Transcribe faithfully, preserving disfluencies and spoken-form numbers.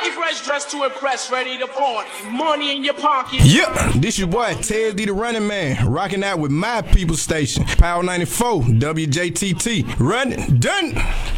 fresh, dressed to impress, ready to party. Money in your pocket. Yeah, this your boy, Ted D, the running man, rocking out with my people station, Power ninety-four, W J T T. Running, done.